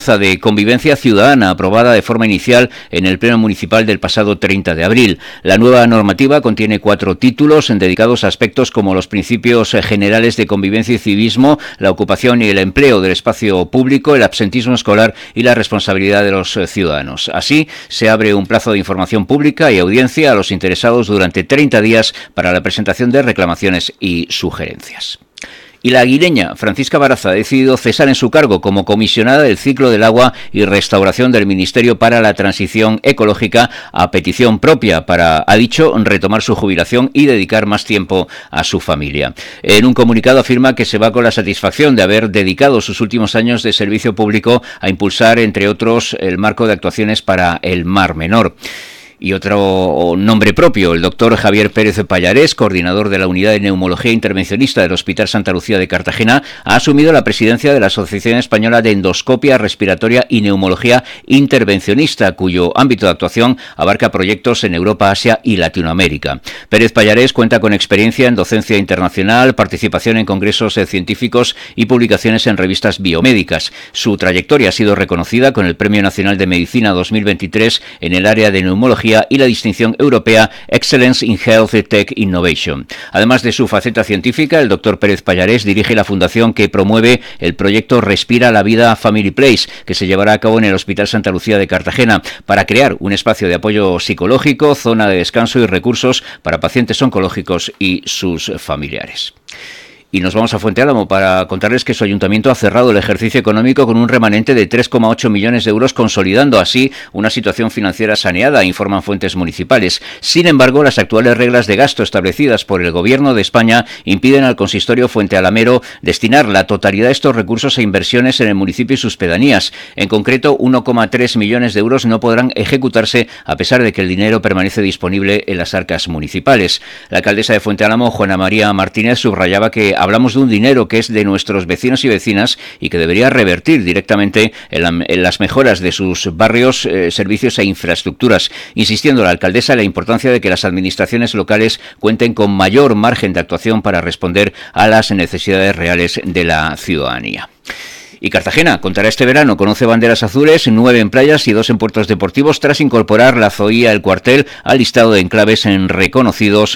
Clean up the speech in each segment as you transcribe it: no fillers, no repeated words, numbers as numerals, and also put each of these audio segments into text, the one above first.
De convivencia ciudadana aprobada de forma inicial en el Pleno Municipal del pasado 30 de abril. La nueva normativa contiene 4 títulos dedicados a aspectos como los principios generales de convivencia y civismo, la ocupación y el empleo del espacio público, el absentismo escolar y la responsabilidad de los ciudadanos. Así, se abre un plazo de información pública y audiencia a los interesados durante 30 días para la presentación de reclamaciones y sugerencias. Y la aguileña Francisca Baraza ha decidido cesar en su cargo como comisionada del ciclo del agua y restauración del Ministerio para la Transición Ecológica a petición propia para, ha dicho, retomar su jubilación y dedicar más tiempo a su familia. En un comunicado afirma que se va con la satisfacción de haber dedicado sus últimos años de servicio público a impulsar, entre otros, el marco de actuaciones para el Mar Menor. Y otro nombre propio, el doctor Javier Pérez Pallarés, coordinador de la Unidad de Neumología Intervencionista del Hospital Santa Lucía de Cartagena, ha asumido la presidencia de la Asociación Española de Endoscopia Respiratoria y Neumología Intervencionista, cuyo ámbito de actuación abarca proyectos en Europa, Asia y Latinoamérica. Pérez Pallarés cuenta con experiencia en docencia internacional, participación en congresos científicos y publicaciones en revistas biomédicas. Su trayectoria ha sido reconocida con el Premio Nacional de Medicina 2023 en el área de neumología y la distinción europea Excellence in Health Tech Innovation. Además de su faceta científica, el doctor Pérez Pallarés dirige la fundación que promueve el proyecto Respira la Vida Family Place, que se llevará a cabo en el Hospital Santa Lucía de Cartagena, para crear un espacio de apoyo psicológico, zona de descanso y recursos para pacientes oncológicos y sus familiares. Y nos vamos a Fuente Álamo para contarles que su ayuntamiento ha cerrado el ejercicio económico con un remanente de 3,8 millones de euros, consolidando así una situación financiera saneada, informan fuentes municipales. Sin embargo, las actuales reglas de gasto establecidas por el Gobierno de España impiden al consistorio fuentealamero destinar la totalidad de estos recursos a inversiones en el municipio y sus pedanías. En concreto, 1,3 millones de euros no podrán ejecutarse a pesar de que el dinero permanece disponible en las arcas municipales. La alcaldesa de Fuente Álamo, Juana María Martínez, subrayaba que hablamos de un dinero que es de nuestros vecinos y vecinas y que debería revertir directamente en las mejoras de sus barrios, servicios e infraestructuras, insistiendo la alcaldesa en la importancia de que las administraciones locales cuenten con mayor margen de actuación para responder a las necesidades reales de la ciudadanía. Y Cartagena contará este verano con 11 banderas azules, 9 en playas y 2 en puertos deportivos, tras incorporar la Zoía, el cuartel, al listado de enclaves reconocidos.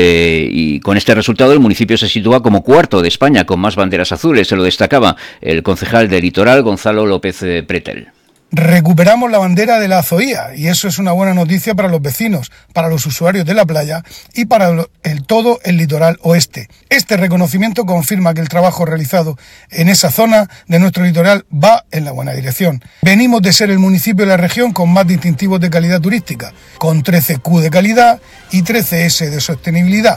Y con este resultado el municipio se sitúa como cuarto de España con más banderas azules. Se lo destacaba el concejal de Litoral, Gonzalo López Pretel. Recuperamos la bandera de la Zoía y eso es una buena noticia para los vecinos, para los usuarios de la playa y para todo el litoral oeste. Este reconocimiento confirma que el trabajo realizado en esa zona de nuestro litoral va en la buena dirección. Venimos de ser el municipio de la región con más distintivos de calidad turística, con 13 Q de calidad y 13 S de sostenibilidad.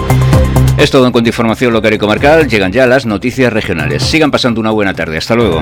Es todo en cuanto a información local y comarcal. Llegan ya las noticias regionales. Sigan pasando una buena tarde. Hasta luego.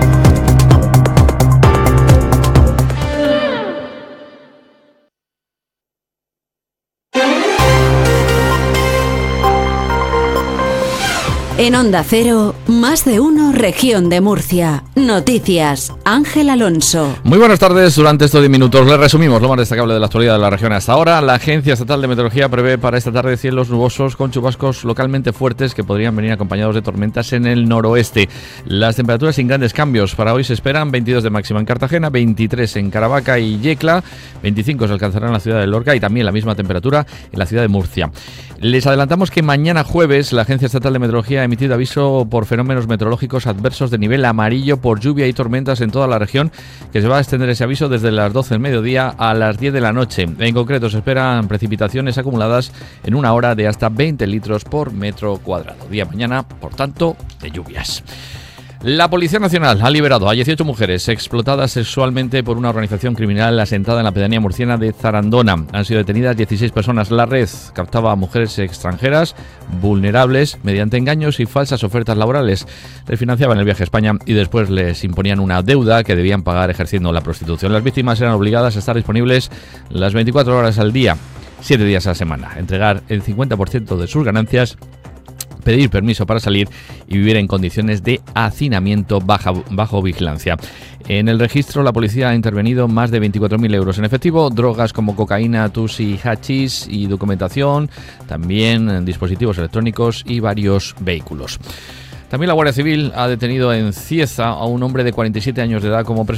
En Onda Cero, Más de Uno, Región de Murcia. Noticias, Ángel Alonso. Muy buenas tardes. Durante estos 10 minutos les resumimos lo más destacable de la actualidad de la región hasta ahora. La Agencia Estatal de Meteorología prevé para esta tarde cielos nubosos con chubascos localmente fuertes que podrían venir acompañados de tormentas en el noroeste. Las temperaturas sin grandes cambios. Para hoy se esperan 22 de máxima en Cartagena, 23 en Caravaca y Yecla, 25 se alcanzará en la ciudad de Lorca y también la misma temperatura en la ciudad de Murcia. Les adelantamos que mañana jueves la Agencia Estatal de Meteorología ha emitido aviso por fenómenos meteorológicos adversos de nivel amarillo por lluvia y tormentas en toda la región, que se va a extender ese aviso desde las 12 del mediodía a las 10 de la noche. En concreto se esperan precipitaciones acumuladas en una hora de hasta 20 litros por metro cuadrado. Día mañana, por tanto, de lluvias. La Policía Nacional ha liberado a 18 mujeres explotadas sexualmente por una organización criminal asentada en la pedanía murciana de Zarandona. Han sido detenidas 16 personas. La red captaba a mujeres extranjeras vulnerables mediante engaños y falsas ofertas laborales. Les financiaban el viaje a España y después les imponían una deuda que debían pagar ejerciendo la prostitución. Las víctimas eran obligadas a estar disponibles las 24 horas al día, 7 días a la semana, entregar el 50% de sus ganancias, pedir permiso para salir y vivir en condiciones de hacinamiento bajo vigilancia. En el registro la policía ha intervenido más de 24.000 euros en efectivo, drogas como cocaína, tusi, hachís y documentación, también dispositivos electrónicos y varios vehículos. También la Guardia Civil ha detenido en Cieza a un hombre de 47 años de edad como presunto